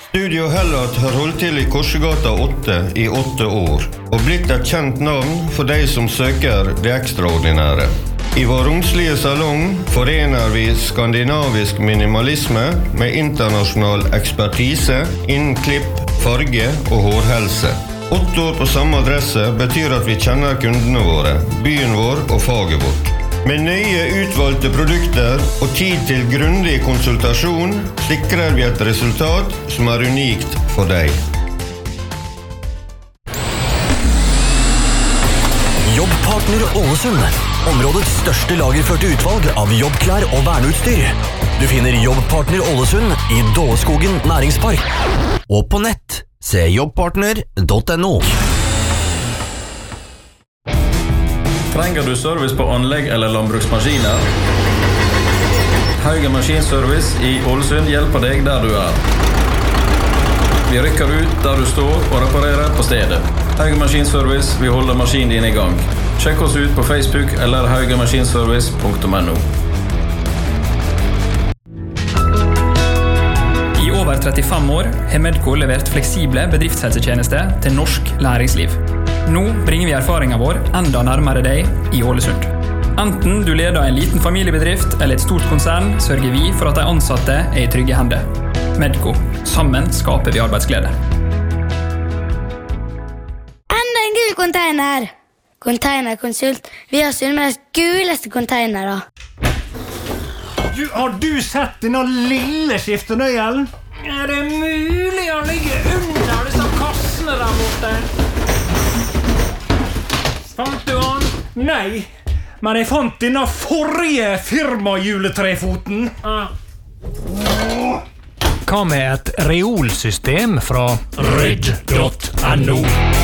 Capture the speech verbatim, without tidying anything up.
Studio Hellat har holdt til i Korsegata åtte i åtte år, og blitt et kjent navn for de som søker det ekstraordinære. I vår romslige salong forener vi skandinavisk minimalisme med internasjonal ekspertise innen klipp, farge og hårhelse. Åtte år på samme adresse betyr at vi kjenner kundene våre, byen vår og faget vårt. Med nøye utvalgte produkter og tid til grundig konsultasjon sikrer vi et resultat som er unikt for deg. Jobbpartner Ålesund. Områdets største lagerførte utvalg av jobbklær og verneutstyr. Du finner Jobbpartner Ålesund i Dåleskogen næringspark. Og på nett, se jobbpartner punktum no. Trenger du service på anlegg eller landbruksmaskiner? Haugen Maskinservice i Ålesund hjelper deg der du er. Vi rykker ut der du står og reparerer på stedet. Haugen Maskinservice, vi holder maskinen din i gang. Sjekk oss ut på Facebook eller haugen maskinservice punktum no. I over trettifem år har Medco levert fleksible bedriftshelsetjenester til norsk næringsliv. Nå bringer vi erfaringen vår enda nærmere deg i Ålesund. Enten du leder en liten familiebedrift eller et stort konsern, sørger vi for at de ansatte er i trygge hender. Medco. Sammen skaper vi arbeidsglede. Enda en gul container! Containerkonsult. Vi har Sunnmøres guleste containere. Du, har du sett denne lille skiftenøyelen? Er det mulig å ligge under disse kassene der borte? Fant du han? Nei, men jeg fant denne forrige firma-juletrefoten. Ah. Hva med et reolsystem fra rydd punktum no?